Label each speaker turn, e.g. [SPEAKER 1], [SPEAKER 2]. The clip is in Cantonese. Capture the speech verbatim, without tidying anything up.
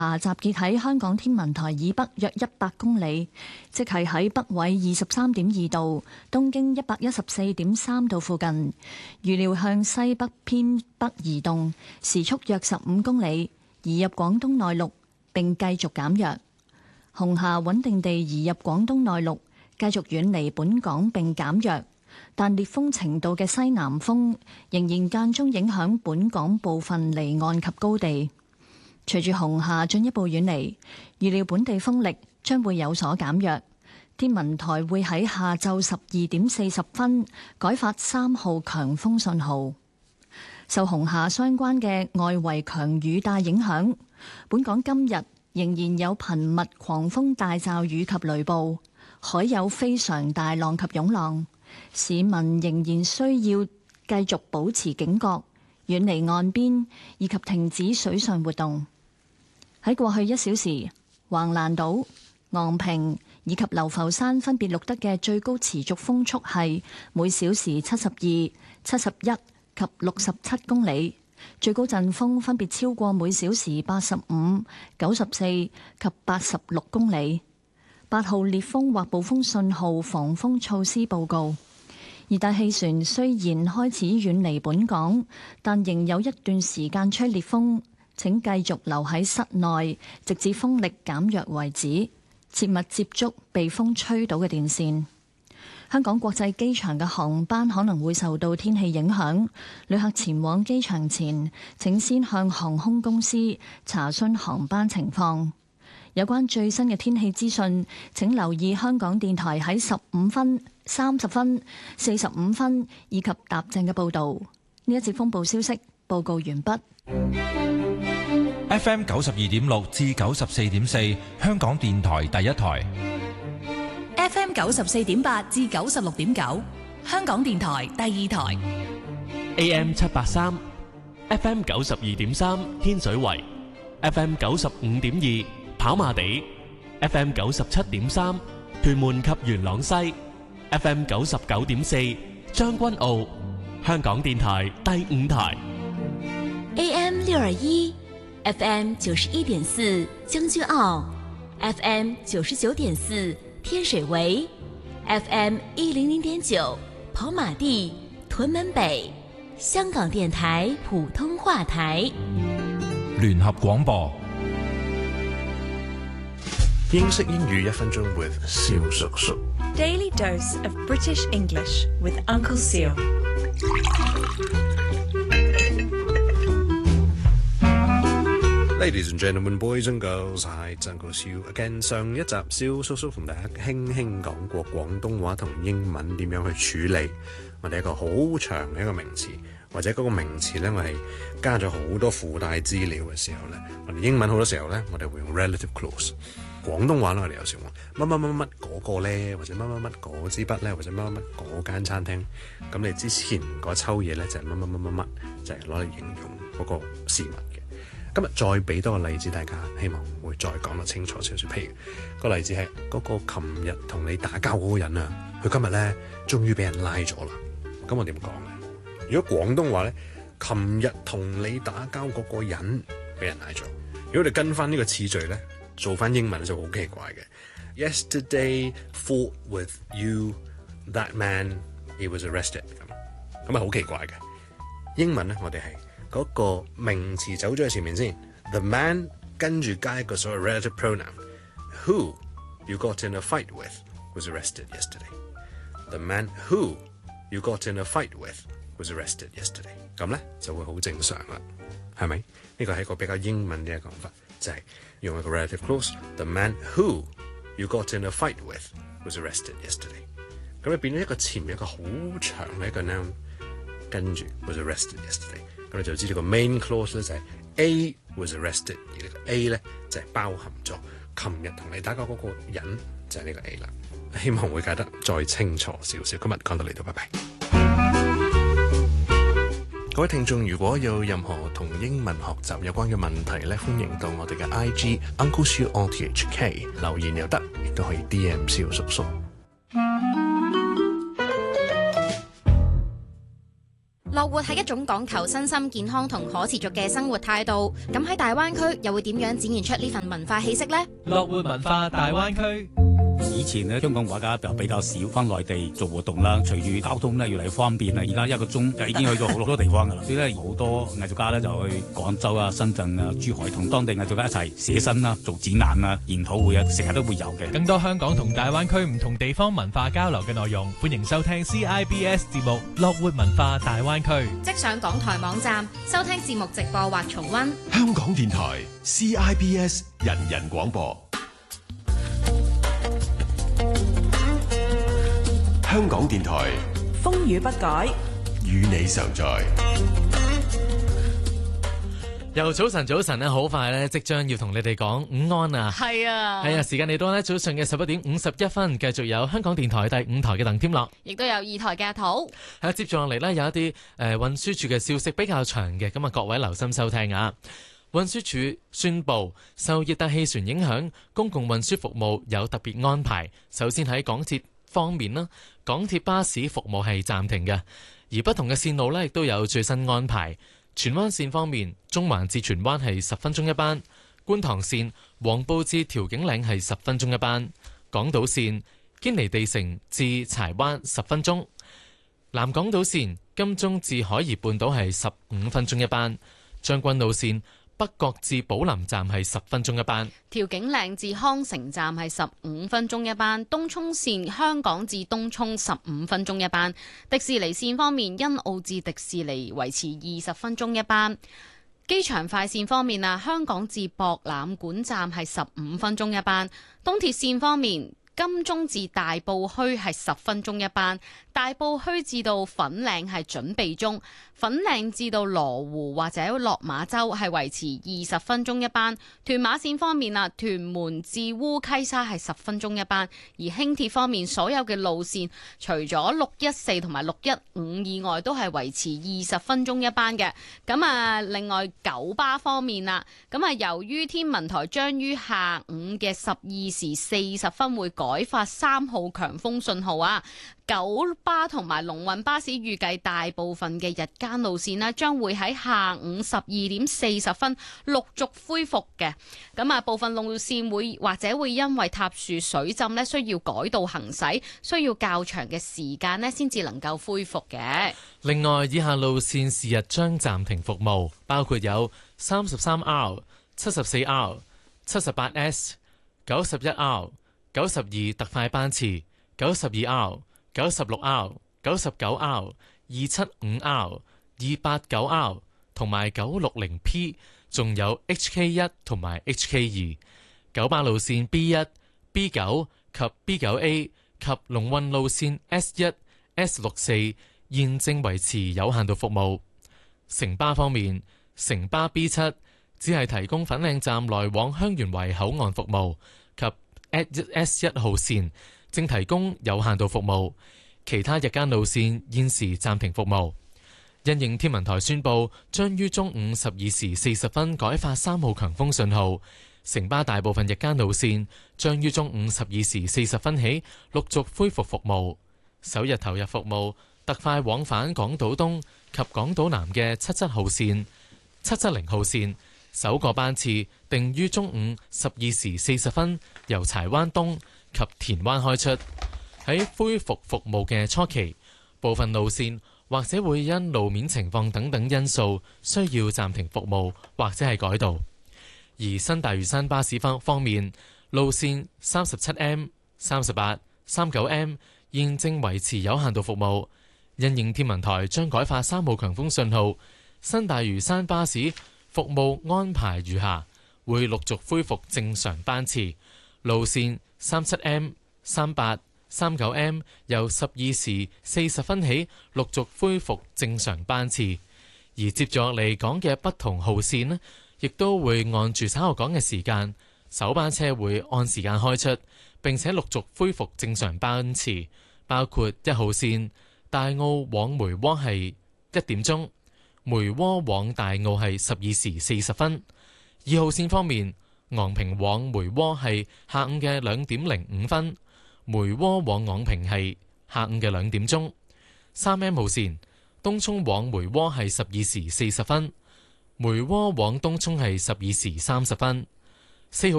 [SPEAKER 1] 集結喺香港天文台以北約一百公里，即係喺北緯二十三點二度、東經一百一十四點三度附近。預料向西北偏北移動，時速約十五公里，移入廣東內陸並繼續減弱。紅霞穩定地移入廣東內陸，繼續遠離本港並減弱。但烈風程度嘅西南風仍然間中影響本港部分離岸及高地。隨住紅霞進一步遠離，預料本地風力將會有所減弱。天文台會喺下晝十二點四十分改發三號強風信號。受紅霞相關嘅外圍強雨帶影響，本港今日仍然有頻密狂風大驟雨及雷暴，海有非常大浪及湧浪。市民仍然需要繼續保持警覺，遠離岸邊以及停止水上活動。喺過去一小時，橫瀾島、昂坪以及流浮山分別錄得嘅最高持續風速係每小時七十二、七十一及六十七公里，最高陣風分別超過每小時八十五、九十四及八十六公里。八號烈風或暴風信號防風措施報告。熱帶氣旋雖然開始遠離本港，但仍有一段時間吹烈風，請繼續留喺室內，直至風力減弱為止，切勿接觸被風吹倒嘅電線。香港國際機場嘅航班可能會受到天氣影響，旅客前往機場前，請先向航空公司查詢航班情況。有關最新嘅天氣資訊，請留意香港電台喺十五分、三十分、四十五分以及踏正嘅報導。呢一節風暴消息報告完畢。
[SPEAKER 2] F M 九十二點六至九十四點四，香港電台第一台。
[SPEAKER 3] F M 九十四點八至九十六點九，香港電台第二台。
[SPEAKER 4] A M 七八三，F M 九十二點三，天水圍 ，F M 九十五點二。跑馬地 F M 九十七點三，屯門及元朗西 F M 九十九點四，將軍澳，香港電台第五台
[SPEAKER 5] A M 六二一 F M 九十一點四，將軍澳 F M 九十九點四，天水圍 F M 一零零點九，跑馬地屯門北，香港電台普通話台
[SPEAKER 2] 聯合廣播。
[SPEAKER 6] 英式英語一分鐘 with 蕭叔叔。
[SPEAKER 7] Daily dose of British English with Uncle Seal.
[SPEAKER 6] Ladies and gentlemen, boys and girls, hi, it's Uncle Seal again. 上一集蕭叔叔同大家輕輕講過廣東話同英文點樣去處理我哋一個好長嘅一個名詞，或者嗰個名詞咧，我係加咗好多附帶資料嘅時候咧，我哋英文好多時候咧，我哋會用 relative clause。廣東話咧，我哋有時話乜乜乜乜嗰個咧，或者乜乜乜嗰支筆咧，或者乜乜乜嗰間餐廳。咁你之前嗰抽嘢咧就係乜乜乜乜乜，就係攞嚟形容嗰個事物嘅。今日再俾多個例子，大家希望會再講得清楚少少。譬如個例子係嗰個琴日同你打交嗰個人啊，佢今日咧終於俾人拉咗啦。咁我點講咧？如果廣東話咧，琴日同你打交嗰個人俾人拉咗。如果你跟翻呢個次序咧，做翻英文就好奇怪嘅。Yesterday fought with you, that man, he was arrested。咁咁啊好奇怪嘅。英文咧，我哋係嗰個名詞走咗喺前面先 ，the man 跟住加一個所謂 relative pronoun，who you got in a fight with was arrested yesterday。The man who you got in a fight with was arrested yesterday。咁咧就會好正常啦，係咪？呢個係一個比較英文嘅講法，就係、是。用一個 relative clause the man who you got in a fight with was arrested yesterday。咁你變咗一個前面一個好長嘅一個 noun， 跟住 was arrested yesterday。咁你就知道個 main clause 咧就係 A was arrested， 而呢個 A 咧就係包含咗琴日同你打交嗰個人就係呢個 A 啦。希望會解得再清楚少少。今日講到嚟到，拜拜。各位聽眾，如果有任何同英文學習有關嘅問題咧，歡迎到我哋嘅 I G Uncle Siu O T H K 留言又得，亦都可以 D M 蕭叔叔。
[SPEAKER 8] 樂活活係一種講求身心健康同可持續嘅生活態度。咁喺大灣區又會點樣展現出呢份文化氣息呢？
[SPEAKER 9] 樂活文化大灣區。
[SPEAKER 10] 以前咧，香港畫家就比較少翻內地做活動啦。隨住交通咧越嚟越方便啦，而家一個鐘就已經去到好多地方噶啦。所以咧，好多藝術家咧就去廣州啊、深圳啊、珠海同當地藝術家一齊寫生啦、做展覽啊、研討會啊，成日都會有嘅。
[SPEAKER 9] 更多香港同大灣區唔同地方文化交流嘅內容，歡迎收聽 C I B S 節目《樂活文化大灣區》。
[SPEAKER 8] 即上港台網站收聽節目直播或重溫。
[SPEAKER 11] 香港電台 C I B S 人人廣播。香港電台
[SPEAKER 12] 風雨不改，
[SPEAKER 11] 與你常在。
[SPEAKER 4] 又早晨，早晨咧，好快咧，即將要同你哋講午安啊！
[SPEAKER 1] 係啊，
[SPEAKER 4] 係啊，時間嚟到咧，早上嘅十一點五十一分，繼續有香港電台第五台嘅鄧添樂，
[SPEAKER 1] 亦都有二台嘅阿土。
[SPEAKER 4] 係啊，接住落嚟呢，有一啲誒運輸署嘅消息比較長嘅，咁啊各位留心收聽啊！運輸署宣布，受熱帶氣旋影響，公共運輸服務有特別安排。首先喺港鐵方面啦，港鐵巴士服務係暫停嘅，而不同嘅線路呢亦都有最新安排。荃灣線方面，中環至荃灣係十分鐘一班；觀塘線黃埔至調景嶺係十分鐘一班；港島線堅尼地城至柴灣十分鐘；南港島線金鐘至海怡半島係十五分鐘一班；將軍澳線北角至寶林站係十分鐘一班，
[SPEAKER 13] 調景嶺至康城站係十五分鐘一班，東涌線香港至東涌十五分鐘一班，迪士尼線方面欣澳至迪士尼維持二十分鐘一班，機場快線方面啊，香港至博覽館站係十五分鐘一班，東鐵線方面金鐘至大埔墟係十分鐘一班，大埔墟至到粉嶺係準備中，粉嶺至到羅湖或者落馬洲係維持二十分鐘一班。屯馬線方面啊，屯門至烏溪沙係十分鐘一班，而輕鐵方面所有嘅路線除咗六一四同埋六一五以外，都係維持二十分鐘一班嘅。咁啊，另外九巴方面啊，咁啊由於天文台將於下午嘅十二時四十分會改發三號強風信號啊，九巴同埋龍運巴士預計大部分嘅日間路線呢，將會喺下午十二點四十分陸續恢復嘅。咁啊，部分路線會或者會因為塌樹水浸呢，需要改道行駛，需要較長嘅時間呢先至能夠恢復嘅。
[SPEAKER 4] 另外，以下路線是日將暫停服務，包括有三十三 R、七十四 R、七十八 S、九十一 R、九十二特快班次、九十二 R、九十六 R、九十九 R、二七五 R、二八九 R 同埋九六零 P， 仲有 H K 一同埋 H K 二。九巴路線 B 一、B 九及 B 九 A 及龍運路線 S 一、S 六四現正維持有限度服務。城巴方面，城巴 B 七只係提供粉嶺站來往香園圍口岸服務，及 S 一號線正提供有限度服務，其他日間路線現時暫停服務。因應天文台宣布將於中午十二時四十分改發三號強風信號，城巴大部分日間路線將於中午十二時四十分起陸續恢復服務。首日投入服務特快往返港島東及港島南嘅七七號線、七七零號線首個班次定於中午十二時四十分由柴灣東及田灣開出。喺恢復服務嘅初期，部分路線或者會因路面情況等等因素需要暫停服務或者係改道。而新大嶼山巴士方方面，路線三十七 M、三十八、三十九 M 現正維持有限度服務。因應天文台將改發三號強風信號，新大嶼山巴士服務安排如下：會陸續恢復正常班次，路線三七 M、三八、三九 M 由十二時四十分起陸續恢復正常班次，而接住落嚟講嘅不同號線呢，亦都會按住稍後講嘅時間，首班車會按時間開出，並且陸續恢復正常班次，包括一號線大澳往梅窩係一點鐘，梅窩往大澳係十二時四十分。二號線方面，昂坪往梅窩係下午嘅兩點零五分，梅窩往昂坪係下午嘅兩點鐘。三 M 號線
[SPEAKER 12] 東涌往梅窩係十二時四十分，梅窩往東涌係十二時三十分。四號